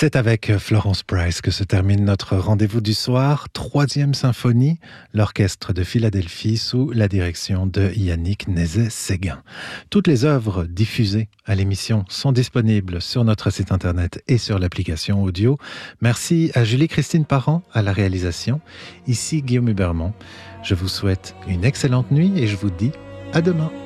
C'est avec Florence Price que se termine notre rendez-vous du soir. 3e symphonie, l'orchestre de Philadelphie sous la direction de Yannick Nézet-Séguin. Toutes les œuvres diffusées à l'émission sont disponibles sur notre site internet et sur l'application audio. Merci à Julie-Christine Parent à la réalisation. Ici Guillaume Hubermont. Je vous souhaite une excellente nuit et je vous dis à demain.